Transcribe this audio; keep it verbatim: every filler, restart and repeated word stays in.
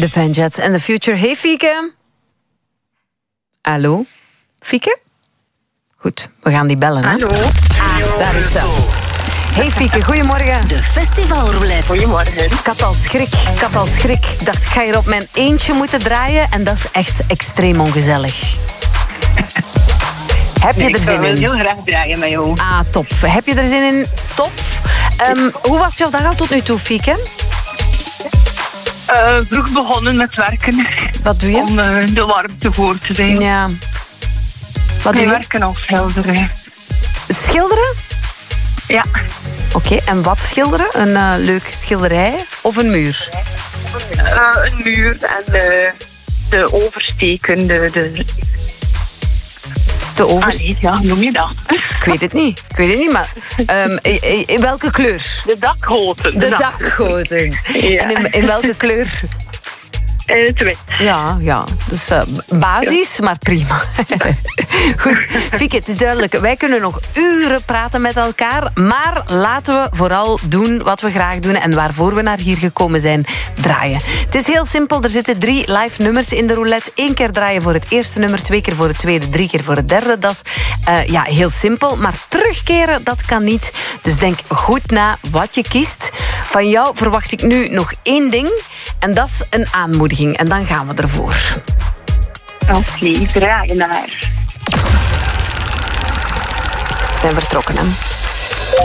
De Vanjets en The Future. Hey Fieke. Hallo? Fieke? Goed, we gaan die bellen, hè? Hallo. Ah, daar is ze. Hey Fieke, goedemorgen. De festivalroulette. Goedemorgen. Ik had al schrik, ik had al schrik. Ik dacht, ik ga hier op mijn eentje moeten draaien en dat is echt extreem ongezellig. Heb je Nee, er zin in? Ik wil heel graag draaien met jou. Ah, top. Heb je er zin in? Top. Um, hoe was jouw dag al tot nu toe, Fieke? Uh, vroeg begonnen met werken. Wat doe je? Om uh, de warmte voor te zijn. Ja. Wat doe Wij je? werken als schilderen. Schilderen? Ja. Oké, okay, en wat schilderen? Een uh, leuke schilderij of een muur? Uh, een muur en de, de oversteken, de... de... De overs... Ah, nee, ja, hoe noem je dat? Ik weet het niet. Ik weet het niet, maar... Um, in, in welke kleur? De dakgoten. De, de dakgoten. Ja. En in, in welke kleur? Uh, het wit. Ja, ja. Dus uh, basis, ja. Maar prima. Goed, Fieke, het is duidelijk. Wij kunnen nog uren praten met elkaar, maar laten we vooral doen wat we graag doen en waarvoor we naar hier gekomen zijn, draaien. Het is heel simpel. Er zitten drie live nummers in de roulette. Eén keer draaien voor het eerste nummer, twee keer voor het tweede, drie keer voor het derde. Dat is uh, ja, heel simpel, maar terugkeren, dat kan niet. Dus denk goed na wat je kiest. Van jou verwacht ik nu nog één ding en dat is een aanmoediging. En dan gaan we ervoor. Oké, okay, draaien naar. We zijn vertrokken, hè?